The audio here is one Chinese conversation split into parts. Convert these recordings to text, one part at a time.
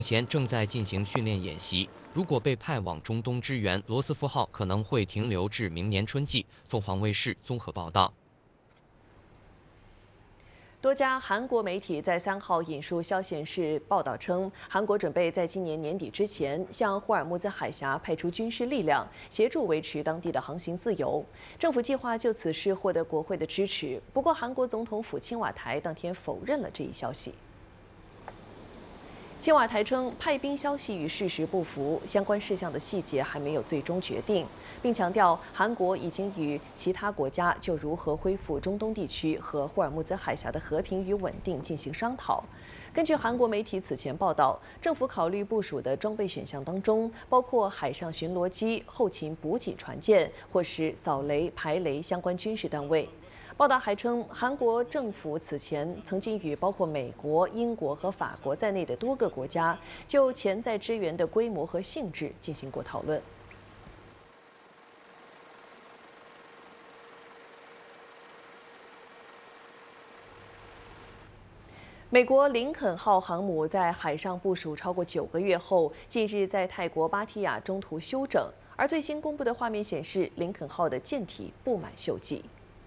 前正在进行训练演习，如果被派往中东支援，罗斯福号可能会停留至明年春季。凤凰卫视综合报道。 多家韩国媒体在3号引述消息人士报道称，韩国准备在今年年底之前向霍尔木兹海峡派出军事力量，协助维持当地的航行自由。政府计划就此事获得国会的支持。不过，韩国总统府青瓦台当天否认了这一消息。 青瓦台称，派兵消息与事实不符，相关事项的细节还没有最终决定，并强调韩国已经与其他国家就如何恢复中东地区和霍尔木兹海峡的和平与稳定进行商讨。根据韩国媒体此前报道，政府考虑部署的装备选项当中，包括海上巡逻机、后勤补给船舰，或是扫雷、排雷相关军事单位。 报道还称，韩国政府此前曾经与包括美国、英国和法国在内的多个国家就潜在支援的规模和性质进行过讨论。美国林肯号航母在海上部署超过9个月后，近日在泰国芭提雅中途休整，而最新公布的画面显示，林肯号的舰体布满锈迹。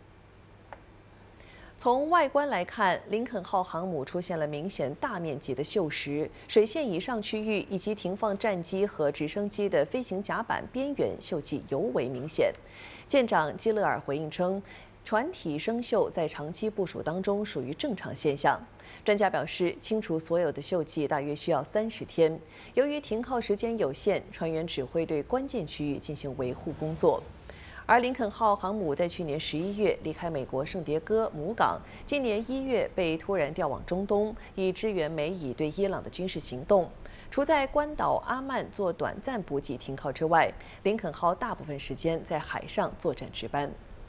从外观来看，林肯号航母出现了明显大面积的锈蚀，水线以上区域以及停放战机和直升机的飞行甲板边缘锈迹尤为明显。舰长基勒尔回应称，船体生锈在长期部署当中属于正常现象。专家表示，清除所有的锈迹大约需要30天。由于停靠时间有限，船员只会对关键区域进行维护工作。 而林肯号航母在去年11月离开美国圣迭戈母港，今年1月被突然调往中东，以支援美以对伊朗的军事行动。除在关岛阿曼做短暂补给停靠之外，林肯号大部分时间在海上作战值班。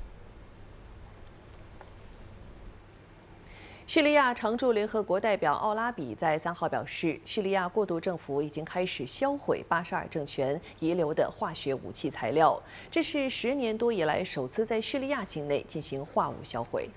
叙利亚常驻联合国代表奥拉比在3号表示，叙利亚过渡政府已经开始销毁巴沙尔政权遗留的化学武器材料，这是10年多以来首次在叙利亚境内进行化武销毁。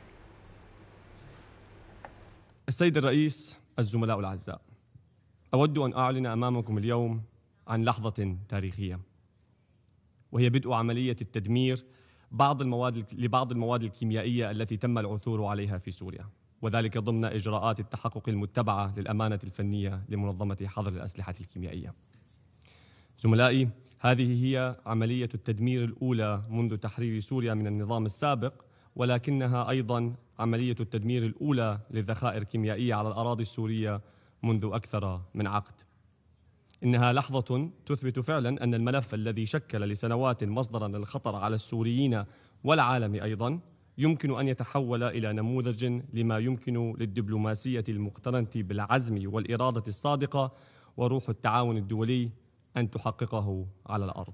السيد الرئيس، الزملاء الأعزاء، أود أن أعلن أمامكم اليوم عن لحظة تاريخية، وهي بدء عملية التدمير لبعض المواد الكيميائية التي تم العثور عليها في سوريا. وذلك ضمن إجراءات التحقق المتبعة للأمانة الفنية لمنظمة حظر الأسلحة الكيميائية. زملائي، هذه هي عملية التدمير الأولى منذ تحرير سوريا من النظام السابق، ولكنها أيضاً عملية التدمير الأولى للذخائر الكيميائية على الأراضي السورية منذ أكثر من عقد. إنها لحظة تثبت فعلاً أن الملف الذي شكل لسنوات مصدراً للخطر على السوريين والعالم أيضاً يمكن أن يتحول إلى نموذج لما يمكن للدبلوماسية المقترنة بالعزم والإرادة الصادقة وروح التعاون الدولي أن تحققه على الأرض.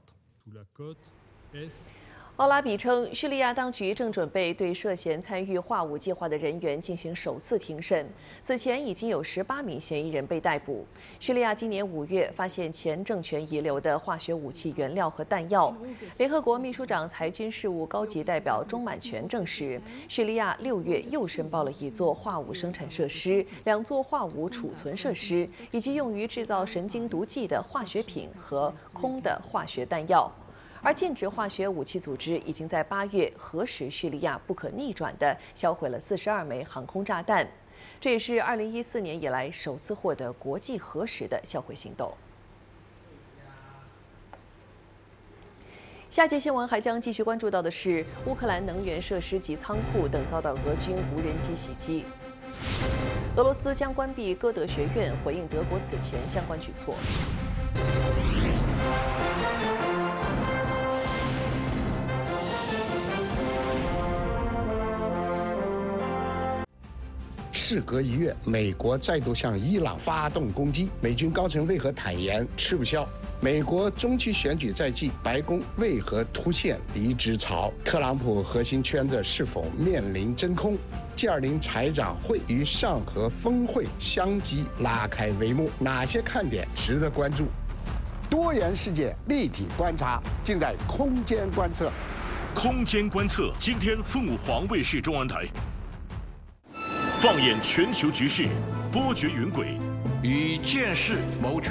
奥拉比称，叙利亚当局正准备对涉嫌参与化武计划的人员进行首次庭审。此前已经有18名嫌疑人被逮捕。叙利亚今年5月发现前政权遗留的化学武器原料和弹药。联合国秘书长裁军事务高级代表钟满全证实，叙利亚6月又申报了1座化武生产设施、2座化武储存设施，以及用于制造神经毒剂的化学品和空的化学弹药。 而禁止化学武器组织已经在8月核实叙利亚不可逆转地销毁了42枚航空炸弹，这也是2014年以来首次获得国际核实的销毁行动。下节新闻还将继续关注到的是，乌克兰能源设施及仓库等遭到俄军无人机袭击。俄罗斯将关闭歌德学院，回应德国此前相关举措。 事隔1月，美国再度向伊朗发动攻击，美军高层为何坦言吃不消？美国中期选举在即，白宫为何突现离职潮？特朗普核心圈子是否面临真空？G20财长会与上合峰会相继拉开帷幕，哪些看点值得关注？多元世界立体观察，尽在空间观测。 空间观测，今天凤凰卫视中文台。 放眼全球局势，波谲云诡， 以见识谋权。